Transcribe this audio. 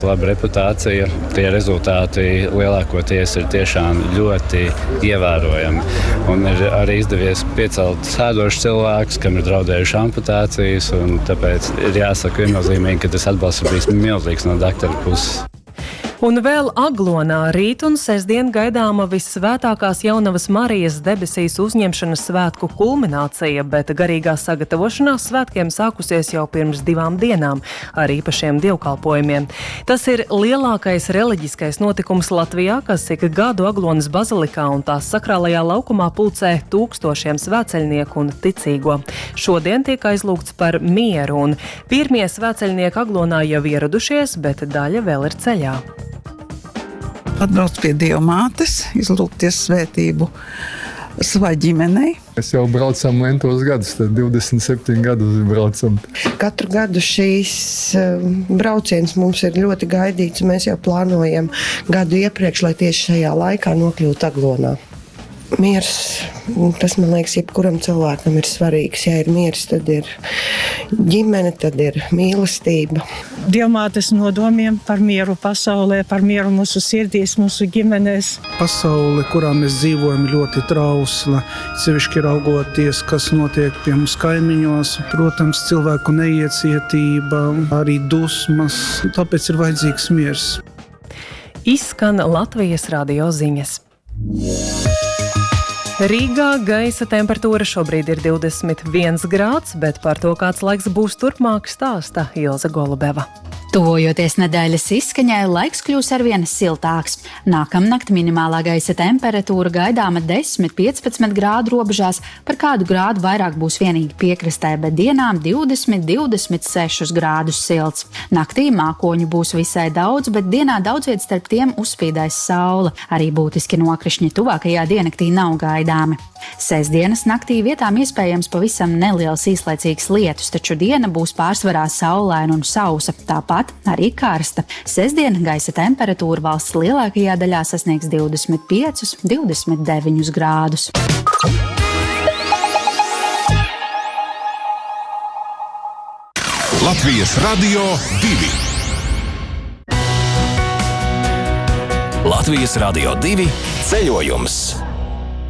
Laba reputācija, tie rezultāti lielākoties ir tiešām ļoti ievērojami. Un ir arī izdevies piecelt sēdošus cilvēkus, kam ir draudējuši amputācijas, un tāpēc ir jāsaka viennozīmīgi, ka tas atbalsts ir bijis milzīgs no doktora puses. Un vēl Aglonā rīt un sestdien gaidāma Vissvētākās Jaunavas Marijas debesīs uzņemšanas svētku kulminācija, bet garīgā sagatavošanās svētkiem sākusies jau pirms 2 dienām ar īpašiem dievkalpojumiem. Tas ir lielākais reliģiskais notikums Latvijā, kas ik gadu Aglonas bazilikā un tās sakrālajā laukumā pulcē tūkstošiem svētceļnieku un ticīgo. Šodien tiek aizlūgts par mieru, un pirmie svētceļnieki Aglonā jau ieradušies, bet daļa vēl ir ceļā. Atbrauc pie Dievmātes, izlūgties svētību savai ģimenei. Mēs jau braucam lentos gadus, tad 27 gadus braucam. Katru gadu šīs brauciens mums ir ļoti gaidīts. Mēs jau plānojam gadu iepriekš, lai tieši šajā laikā nokļūtu Aglonā. Miers, tas, man liekas, jebkuram cilvēkam ir svarīgs. Ja ir miers, tad ir ģimene, tad ir mīlestība. Dievmātes nodomiem par mieru pasaulē, par mieru mūsu sirdīs, mūsu ģimenēs. Pasaule, kurā mēs dzīvojam, ļoti trausla. Sevišķi raugoties, kas notiek pie mums kaimiņos. Protams, cilvēku neiecietība, arī dusmas. Tāpēc ir vajadzīgs miers. Izskan Latvijas radio ziņas. Rīgā gaisa temperatūra šobrīd ir 21 grāds, bet par to, kāds laiks būs turpmāk, stāsta Ilze Golubeva. Tuvojoties nedēļas izskaņai, laiks kļūs arvien siltāks. Nākamnakt minimālā gaisa temperatūra gaidāma 10–15 grādu robežās, par kādu grādu vairāk būs vienīgi piekrastē, bet dienām 20–26 grādus silts. Naktī mākoņu būs visai daudz, bet dienā daudz viet starp tiem uzspīdēs saule. Arī būtiski nokrišņi tuvākajā diennaktī nav gaidāmi. Sestdienas naktī vietām iespējams pavisam neliels īslaicīgs lietus, taču diena būs pārsvarā saulaina un sausa, tāpat arī karsta. Sestdien gaisa temperatūra valsts lielākajā daļā sasniegs 25–29 grādus. Latvijas Radio 2. Latvijas Radio 2 ceļojums.